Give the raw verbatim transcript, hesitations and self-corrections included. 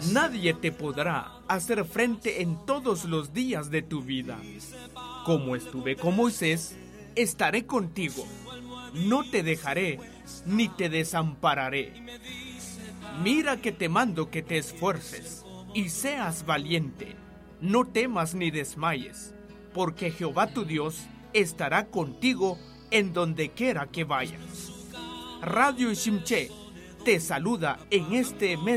Nadie te podrá hacer frente en todos los días de tu vida. Como estuve con Moisés, estaré contigo. No te dejaré, ni te desampararé. Mira que te mando que te esfuerces, y seas valiente. No temas ni desmayes, porque Jehová tu Dios estará contigo en donde quiera que vayas. Radio Shimche te saluda en este mes